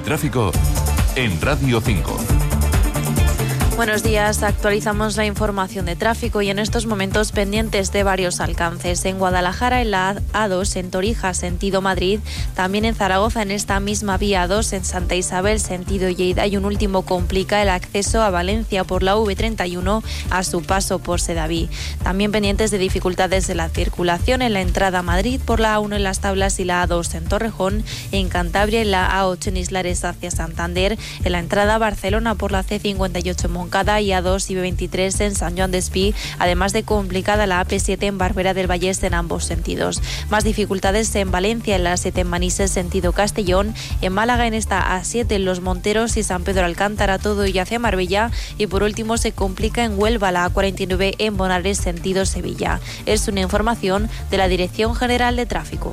tráfico en Radio 5. Buenos días, actualizamos la información de tráfico y en estos momentos pendientes de varios alcances. En Guadalajara, en la A2, en Torija, sentido Madrid, también en Zaragoza, en esta misma vía 2, en Santa Isabel, sentido Lleida, y un último complica el acceso a Valencia por la V31 a su paso por Sedaví. También pendientes de dificultades de la circulación en la entrada a Madrid por la A1 en Las Tablas y la A2 en Torrejón, en Cantabria, en la A8 en Islares hacia Santander, en la entrada a Barcelona por la C58 en Moncada y A2 y B23 en San Joan d'Espí, además de complicada la AP7 en Barberà del Vallès en ambos sentidos. Más dificultades en Valencia, en la A7 en Manises sentido Castellón, en Málaga en esta A7 en Los Monteros y San Pedro Alcántara, todo y hacia Marbella, y por último se complica en Huelva la A49 en Bonares sentido Sevilla. Es una información de la Dirección General de Tráfico.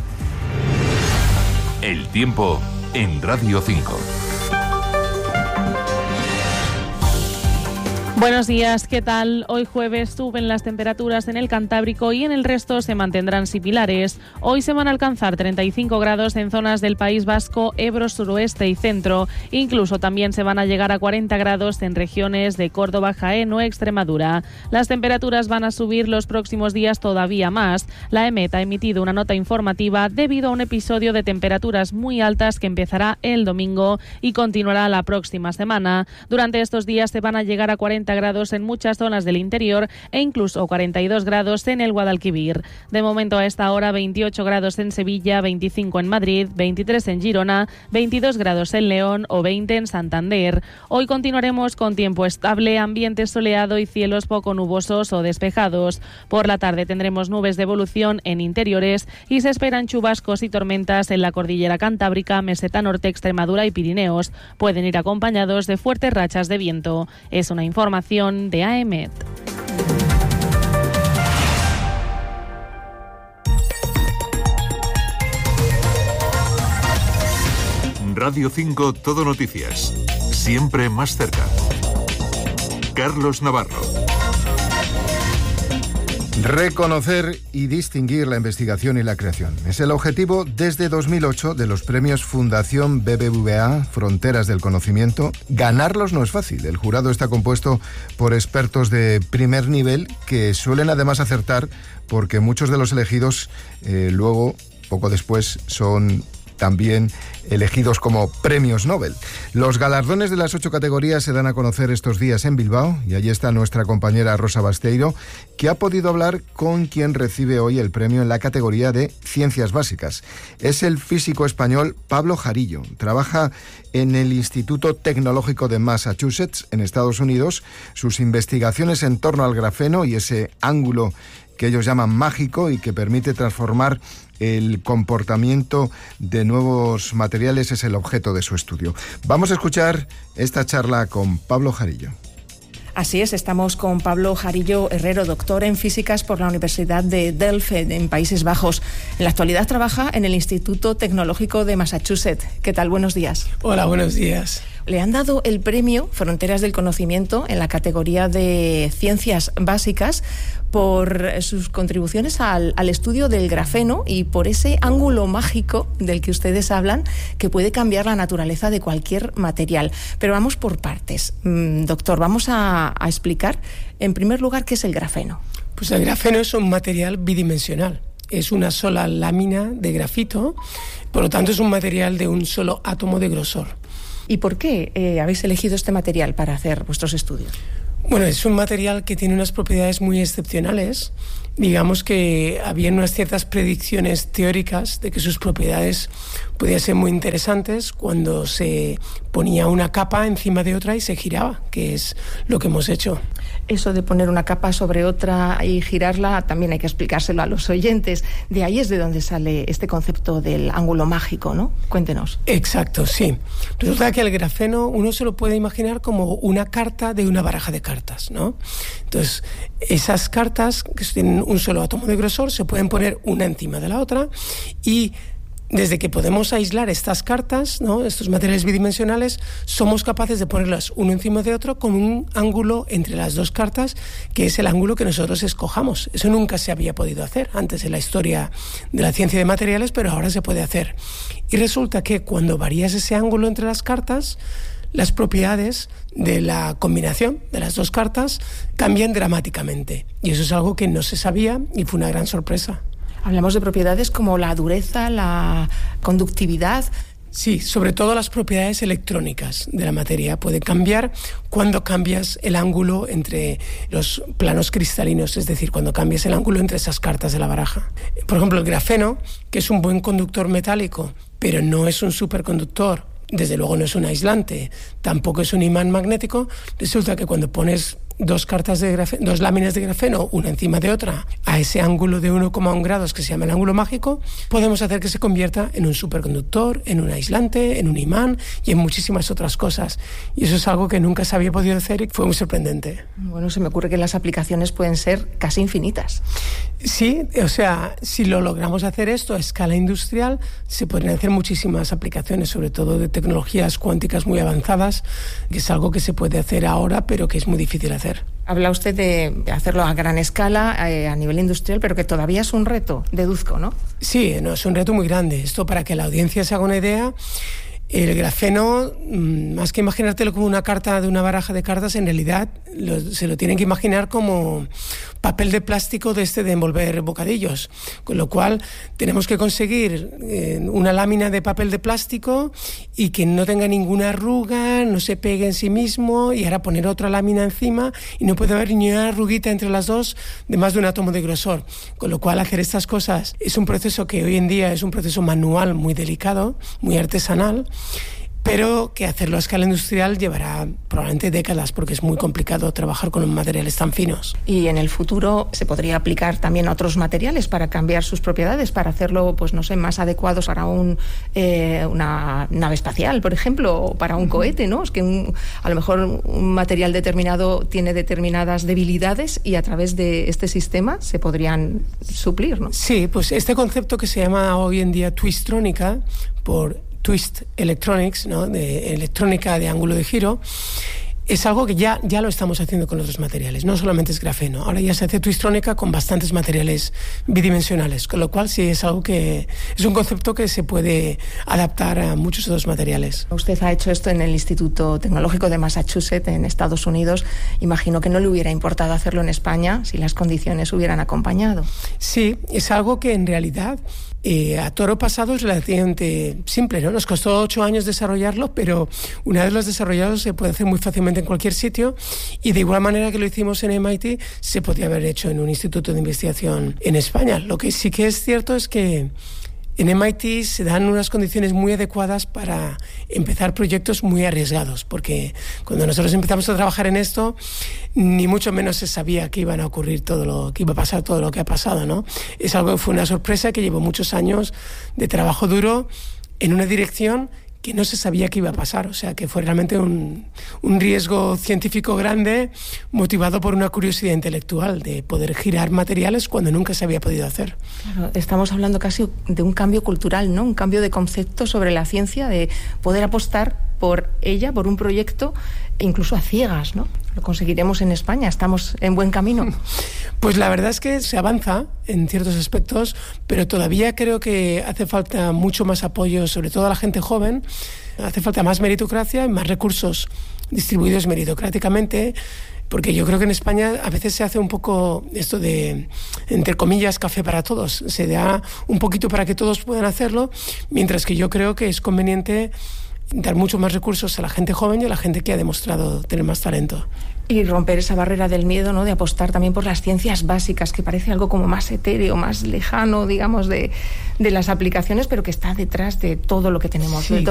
El tiempo en Radio 5. Buenos días, ¿qué tal? Hoy jueves suben las temperaturas en el Cantábrico y en el resto se mantendrán similares. Hoy se van a alcanzar 35 grados en zonas del País Vasco, Ebro, suroeste y centro. Incluso también se van a llegar a 40 grados en regiones de Córdoba, Jaén o Extremadura. Las temperaturas van a subir los próximos días todavía más. La EMET ha emitido una nota informativa debido a un episodio de temperaturas muy altas que empezará el domingo y continuará la próxima semana. Durante estos días se van a llegar a 40 grados en muchas zonas del interior e incluso 42 grados en el Guadalquivir. De momento a esta hora 28 grados en Sevilla, 25 en Madrid, 23 en Girona, 22 grados en León o 20 en Santander. Hoy continuaremos con tiempo estable, ambiente soleado y cielos poco nubosos o despejados. Por la tarde tendremos nubes de evolución en interiores y se esperan chubascos y tormentas en la cordillera Cantábrica, Meseta Norte, Extremadura y Pirineos. Pueden ir acompañados de fuertes rachas de viento. Es una información de AEMET. Radio 5 Todo Noticias. Siempre más cerca. Carlos Navarro. Reconocer y distinguir la investigación y la creación. Es el objetivo desde 2008 de los premios Fundación BBVA Fronteras del Conocimiento. Ganarlos no es fácil. El jurado está compuesto por expertos de primer nivel que suelen además acertar porque muchos de los elegidos luego, poco después, son también elegidos como premios Nobel. Los galardones de las 8 categorías se dan a conocer estos días en Bilbao y allí está nuestra compañera Rosa Basteiro, que ha podido hablar con quien recibe hoy el premio en la categoría de Ciencias Básicas. Es el físico español Pablo Jarillo. Trabaja en el Instituto Tecnológico de Massachusetts, en Estados Unidos. Sus investigaciones en torno al grafeno y ese ángulo que ellos llaman mágico y que permite transformar el comportamiento de nuevos materiales es el objeto de su estudio. Vamos a escuchar esta charla con Pablo Jarillo. Así es, estamos con Pablo Jarillo Herrero, doctor en físicas por la Universidad de Delft, en Países Bajos. En la actualidad trabaja en el Instituto Tecnológico de Massachusetts. ¿Qué tal? Buenos días. Hola, buenos días. Le han dado el premio Fronteras del Conocimiento en la categoría de Ciencias Básicas por sus contribuciones al estudio del grafeno y por ese ángulo mágico del que ustedes hablan que puede cambiar la naturaleza de cualquier material. Pero vamos por partes. Doctor, vamos a explicar en primer lugar qué es el grafeno. Pues el grafeno es un material bidimensional. Es una sola lámina de grafito, por lo tanto es un material de un solo átomo de grosor. ¿Y por qué habéis elegido este material para hacer vuestros estudios? Bueno, es un material que tiene unas propiedades muy excepcionales. Digamos que había unas ciertas predicciones teóricas de que sus propiedades podían ser muy interesantes cuando se ponía una capa encima de otra y se giraba, que es lo que hemos hecho. Eso de poner una capa sobre otra y girarla también hay que explicárselo a los oyentes. De ahí es de donde sale este concepto del ángulo mágico, ¿no? Cuéntenos. Exacto, sí. Resulta que el grafeno uno se lo puede imaginar como una carta de una baraja de cartas, ¿no? Entonces, esas cartas que tienen un solo átomo de grosor se pueden poner una encima de la otra y Desde que podemos aislar estas cartas, ¿no?, estos materiales bidimensionales, somos capaces de ponerlas uno encima de otro con un ángulo entre las dos cartas, que es el ángulo que nosotros escojamos. Eso nunca se había podido hacer antes en la historia de la ciencia de materiales, pero ahora se puede hacer. Y resulta que cuando varías ese ángulo entre las cartas, las propiedades de la combinación de las dos cartas cambian dramáticamente. Y eso es algo que no se sabía y fue una gran sorpresa. Hablamos de propiedades como la dureza, la conductividad. Sí, sobre todo las propiedades electrónicas de la materia pueden cambiar cuando cambias el ángulo entre los planos cristalinos, es decir, cuando cambias el ángulo entre esas cartas de la baraja. Por ejemplo, el grafeno, que es un buen conductor metálico, pero no es un superconductor, desde luego no es un aislante, tampoco es un imán magnético, resulta que cuando pones dos láminas de grafeno, una encima de otra, a ese ángulo de 1,1 grados que se llama el ángulo mágico, podemos hacer que se convierta en un superconductor, en un aislante, en un imán y en muchísimas otras cosas. Y eso es algo que nunca se había podido hacer y fue muy sorprendente. Bueno, se me ocurre que las aplicaciones pueden ser casi infinitas. Sí, o sea, si lo logramos hacer esto a escala industrial, se podrían hacer muchísimas aplicaciones, sobre todo de tecnologías cuánticas muy avanzadas, que es algo que se puede hacer ahora, pero que es muy difícil hacer. Habla usted de hacerlo a gran escala, a nivel industrial, pero que todavía es un reto, deduzco, ¿no? Sí, no, es un reto muy grande. Esto, para que la audiencia se haga una idea, el grafeno, más que imaginártelo como una carta de una baraja de cartas, en realidad se lo tienen que imaginar como papel de plástico de envolver bocadillos, con lo cual tenemos que conseguir una lámina de papel de plástico y que no tenga ninguna arruga, no se pegue en sí mismo, y ahora poner otra lámina encima y no puede haber ni una arruguita entre las dos de más de un átomo de grosor, con lo cual hacer estas cosas es un proceso que hoy en día es un proceso manual muy delicado, muy artesanal, pero que hacerlo a escala industrial llevará probablemente décadas, porque es muy complicado trabajar con materiales tan finos. Y en el futuro se podría aplicar también a otros materiales para cambiar sus propiedades, para hacerlo, pues no sé, más adecuados para una nave espacial, por ejemplo, o para un cohete, ¿no? Es que a lo mejor un material determinado tiene determinadas debilidades y a través de este sistema se podrían suplir, ¿no? Sí, pues este concepto que se llama hoy en día twistrónica, por Twist Electronics, ¿no?, de electrónica de ángulo de giro, es algo que ya lo estamos haciendo con otros materiales, no solamente es grafeno. Ahora ya se hace twistrónica con bastantes materiales bidimensionales, con lo cual sí es algo que es un concepto que se puede adaptar a muchos otros materiales. Usted ha hecho esto en el Instituto Tecnológico de Massachusetts, en Estados Unidos. Imagino que no le hubiera importado hacerlo en España si las condiciones hubieran acompañado. Sí, es algo que en realidad a toro pasado es relativamente simple, ¿no? Nos costó 8 años desarrollarlo, pero una vez lo has desarrollado se puede hacer muy fácilmente en cualquier sitio, y de igual manera que lo hicimos en MIT, se podría haber hecho en un instituto de investigación en España. Lo que sí que es cierto es que en MIT se dan unas condiciones muy adecuadas para empezar proyectos muy arriesgados, porque cuando nosotros empezamos a trabajar en esto, ni mucho menos se sabía que iba a pasar todo lo que ha pasado, ¿no? Es algo que fue una sorpresa, que llevó muchos años de trabajo duro en una dirección que no se sabía que iba a pasar, o sea que fue realmente un riesgo científico grande, motivado por una curiosidad intelectual de poder girar materiales cuando nunca se había podido hacer. Claro, estamos hablando casi de un cambio cultural, ¿no? Un cambio de concepto sobre la ciencia, de poder apostar por ella, por un proyecto, incluso a ciegas, ¿no? Lo conseguiremos en España, estamos en buen camino. Pues la verdad es que se avanza en ciertos aspectos, pero todavía creo que hace falta mucho más apoyo, sobre todo a la gente joven. Hace falta más meritocracia y más recursos distribuidos meritocráticamente, porque yo creo que en España a veces se hace un poco esto de, entre comillas, café para todos. Se da un poquito para que todos puedan hacerlo, mientras que yo creo que es conveniente dar mucho más recursos a la gente joven y a la gente que ha demostrado tener más talento. Y romper esa barrera del miedo, ¿no? De apostar también por las ciencias básicas, que parece algo como más etéreo, más lejano, digamos, de las aplicaciones, pero que está detrás de todo lo que tenemos. Sí.